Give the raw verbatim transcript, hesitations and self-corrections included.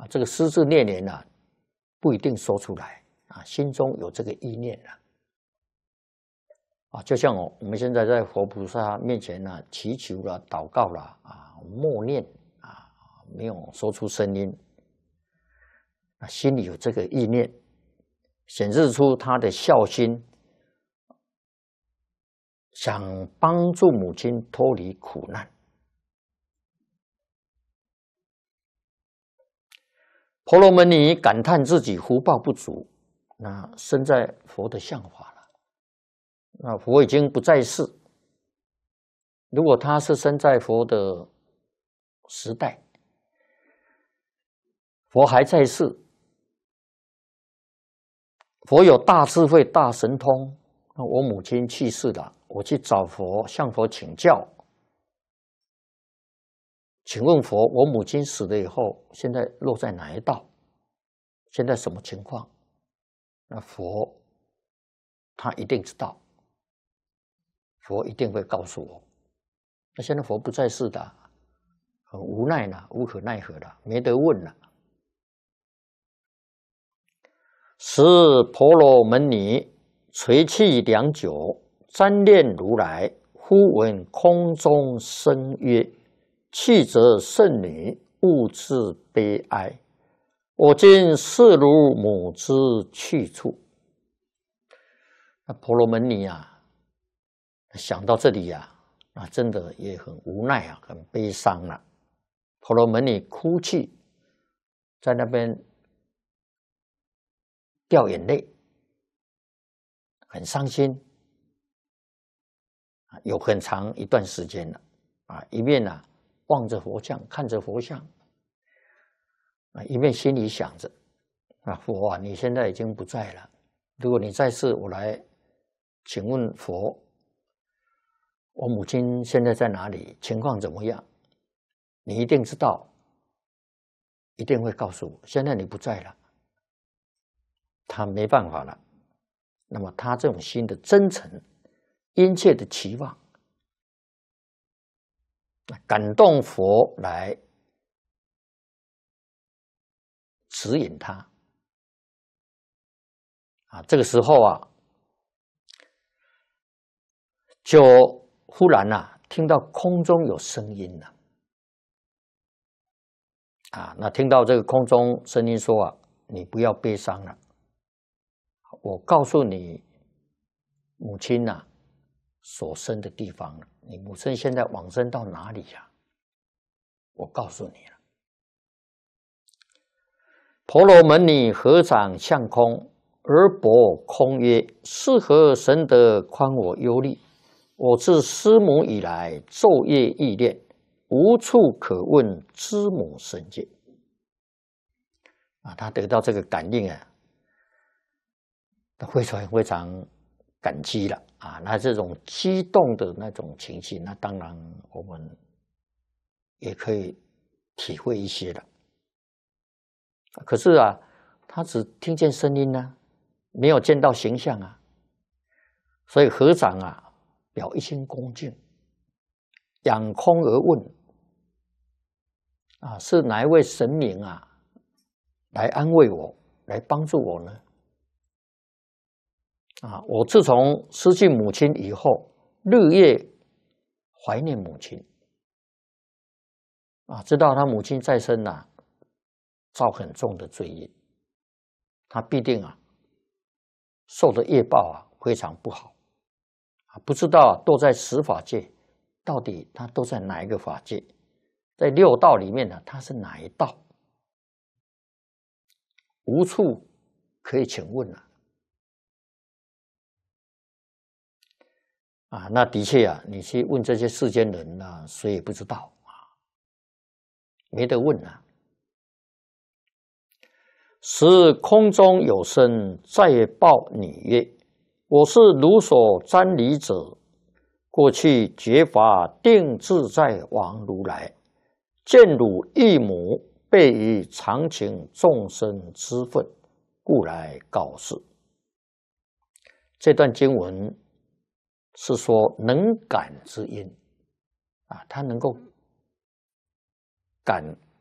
啊，这个思字念念啊，不一定说出来啊，心中有这个意念了啊，就像我我们现在在佛菩萨面前呢、啊，祈求了、祷告了啊，默念啊，没有说出声音，啊，心里有这个意念，显示出他的孝心，想帮助母亲脱离苦难。婆罗门尼感叹自己福报不足，那身在佛的像法了，那佛已经不在世。如果他是身在佛的时代，佛还在世，佛有大智慧、大神通，那我母亲去世了，我去找佛，向佛请教。请问佛，我母亲死了以后，现在落在哪一道？现在什么情况？那佛他一定知道，佛一定会告诉我。那现在佛不在世的，很无奈了，无可奈何了，没得问了。时婆罗门尼垂泣良久，瞻念如来，忽闻空中声曰：“弃则圣女，勿自悲哀。我今视如母之去处。”那婆罗门尼啊，想到这里啊，那真的也很无奈啊，很悲伤了、啊。婆罗门尼哭泣，在那边掉眼泪，很伤心，有很长一段时间了啊，一面啊望着佛像，看着佛像，啊，一面心里想着啊，佛啊，你现在已经不在了，如果你在世，我来请问佛，我母亲现在在哪里？情况怎么样？你一定知道，一定会告诉我。现在你不在了，他没办法了。那么他这种心的真诚、殷切的期望，感动佛来指引他。啊，这个时候啊，就忽然啊，听到空中有声音了。啊，那听到这个空中声音说啊，你不要悲伤了，我告诉你，母亲呐、啊，所生的地方了。你母亲现在往生到哪里呀、啊？我告诉你了。婆罗门尼合掌向空，而薄空曰：“是何神德宽我忧虑？我自师母以来，昼夜忆念，无处可问知母深见。”啊，他得到这个感应啊，他非常非常感激了啊。那这种激动的那种情绪，那当然我们也可以体会一些了。可是啊，他只听见声音呢、啊，没有见到形象啊，所以合掌啊，表一心恭敬，仰空而问啊，是哪一位神明啊，来安慰我，来帮助我呢？啊，我自从失去母亲以后，日夜怀念母亲，啊，知道他母亲在生啊，造很重的罪业，他必定啊受的业报啊非常不好，啊，不知道都在十法界，到底他都在哪一个法界？在六道里面呢，他是哪一道？无处可以请问啊。啊，那的确啊，你去问这些世间人啊，谁也不知道啊，没得问啊。时空中有声再报女曰：“我是汝所瞻礼者，过去觉法定自在王如来，见汝异母，备于常情众生之分，故来告示。”这段经文是说能感之音啊，他能够感